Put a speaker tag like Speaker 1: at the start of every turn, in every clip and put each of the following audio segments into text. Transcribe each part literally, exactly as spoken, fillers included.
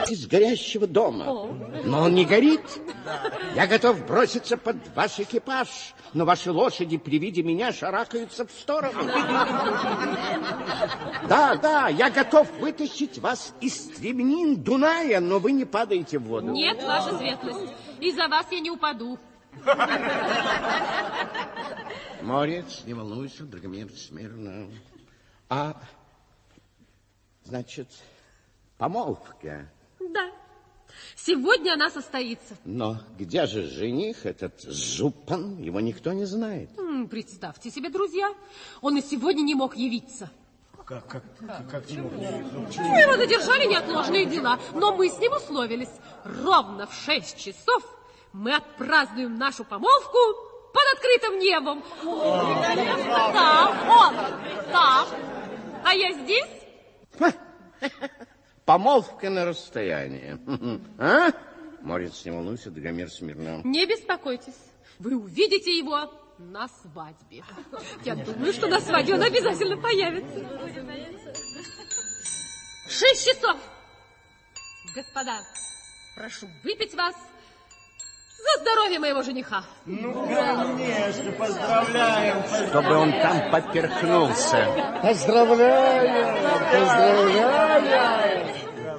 Speaker 1: из горящего дома. Но он не горит. Я готов броситься под ваш экипаж, но ваши лошади при виде меня шарахаются в сторону. Да, да, я готов вытащить вас из стремнин Дуная, но вы не падаете в воду.
Speaker 2: Нет, ваша светлость, из-за вас я не упаду.
Speaker 1: Морец, не волнуйся, Драгомир, смирно. А, значит, помолвка?
Speaker 2: Да, сегодня она состоится.
Speaker 1: Но где же жених, этот Зуппан? Его никто не знает.
Speaker 2: М, представьте себе, друзья, он и сегодня не мог явиться.
Speaker 3: Как, как, как, как не мог явиться?
Speaker 2: Ну, его задержали неотложные дела, но мы с ним условились. Ровно в шесть часов мы отпразднуем нашу помолвку под открытым небом. Да, он там, а я здесь.
Speaker 1: Помолвка на расстоянии. А? Морец, не волнуйся, Драгомир, смирно.
Speaker 2: Не беспокойтесь, вы увидите его на свадьбе. Я думаю, что на свадьбе он обязательно появится. Шесть часов. Господа, прошу выпить вас за здоровье моего жениха.
Speaker 3: Ну, конечно, поздравляем, поздравляем.
Speaker 1: Чтобы он там поперхнулся.
Speaker 4: Поздравляем, поздравляем.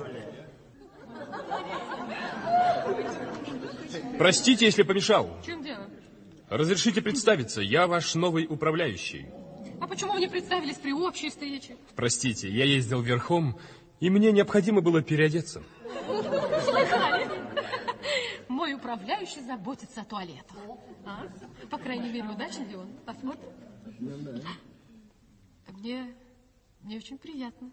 Speaker 5: Простите, если помешал.
Speaker 2: В чем дело?
Speaker 5: Разрешите представиться, я ваш новый управляющий.
Speaker 2: А почему вы не представились при общей встрече?
Speaker 5: Простите, я ездил верхом, и мне необходимо было переодеться.
Speaker 2: Слыхали? Мой управляющий заботится о туалетах. А? По крайней мере, удачен ли он? Посмотрим. Мне, мне очень приятно,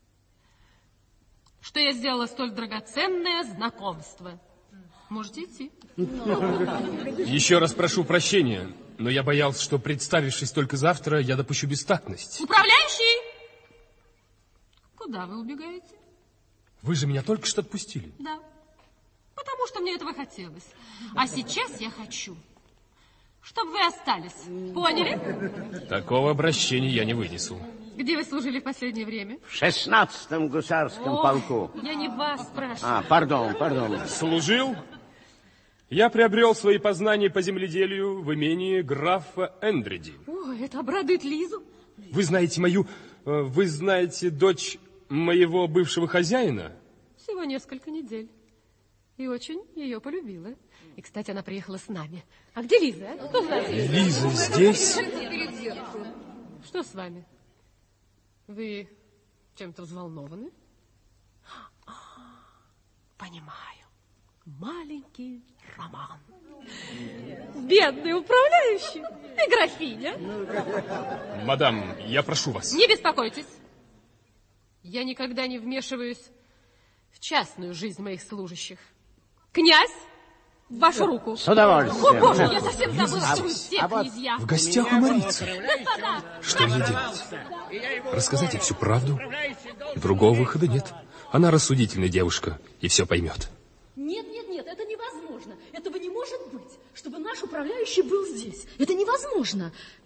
Speaker 2: что я сделала столь драгоценное знакомство. Можете идти.
Speaker 5: Еще раз прошу прощения, но я боялся, что, представившись только завтра, я допущу бестактность.
Speaker 2: Управляющий! Куда вы убегаете?
Speaker 5: Вы же меня только что отпустили.
Speaker 2: Да, потому что мне этого хотелось. А сейчас я хочу, чтобы вы остались. Поняли?
Speaker 5: Такого обращения я не вынесу.
Speaker 2: Где вы служили в последнее время?
Speaker 1: В шестнадцатом гусарском
Speaker 2: О,
Speaker 1: полку.
Speaker 2: Я не вас спрашиваю.
Speaker 1: А, пардон, пардон.
Speaker 5: Служил? Я приобрел свои познания по земледелию в имении графа Эндреди.
Speaker 2: О, это обрадует Лизу.
Speaker 5: Вы знаете мою... э, Вы знаете дочь моего бывшего хозяина?
Speaker 2: Всего несколько недель. И очень ее полюбила. И, кстати, она приехала с нами. А где Лиза? А? Кто знает?
Speaker 5: Лиза здесь?
Speaker 2: Что с вами? Вы чем-то взволнованы? А, понимаю. Маленький роман. Бедный управляющий и графиня.
Speaker 5: Мадам, я прошу вас.
Speaker 2: Не беспокойтесь. Я никогда не вмешиваюсь в частную жизнь моих служащих. Князь, в вашу руку.
Speaker 1: С удовольствием.
Speaker 2: О, Боже, я совсем забыла, что вы все
Speaker 1: а вот
Speaker 2: князья.
Speaker 5: В гостях у Марицы. Что мне делать? Рассказать ей всю правду? Другого выхода нет. Она рассудительная девушка и все поймет.
Speaker 6: Нет, нет, нет, это невозможно. Этого не может быть, чтобы наш управляющий был здесь. Это невозможно.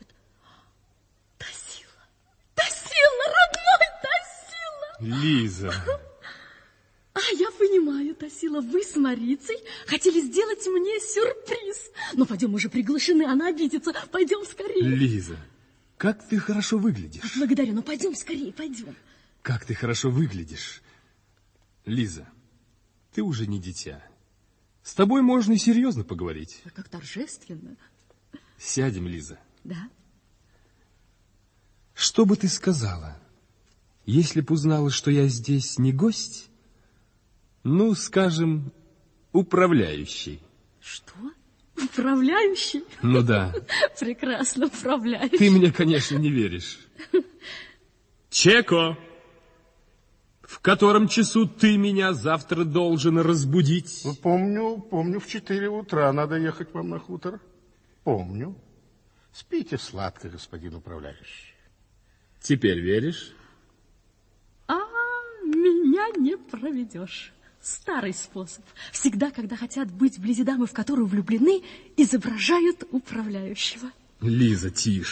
Speaker 6: Тасила, Тасила, родной Тасила.
Speaker 5: Лиза.
Speaker 6: А, я понимаю, Тасила, вы с Марицей хотели сделать мне сюрприз. Но пойдем, уже приглашены, она обидится. Пойдем скорее.
Speaker 5: Лиза, как ты хорошо выглядишь.
Speaker 6: Благодарю, но пойдем скорее, пойдем.
Speaker 5: Как ты хорошо выглядишь. Лиза, ты уже не дитя. С тобой можно и серьезно поговорить.
Speaker 6: Как торжественно.
Speaker 5: Сядем, Лиза.
Speaker 6: Да.
Speaker 5: Что бы ты сказала, если б узнала, что я здесь не гость, ну, скажем, управляющий?
Speaker 6: Что? Управляющий?
Speaker 5: Ну да.
Speaker 6: Прекрасно, управляющий.
Speaker 5: Ты мне, конечно, не веришь. Чеко, в котором часу ты меня завтра должен разбудить?
Speaker 4: Ну, помню, помню, в четыре утра надо ехать вам на хутор. Помню. Спите сладко, господин управляющий.
Speaker 5: Теперь веришь?
Speaker 6: А, меня не проведешь. Старый способ. Всегда, когда хотят быть вблизи дамы, в которую влюблены, изображают управляющего.
Speaker 5: Лиза, тише.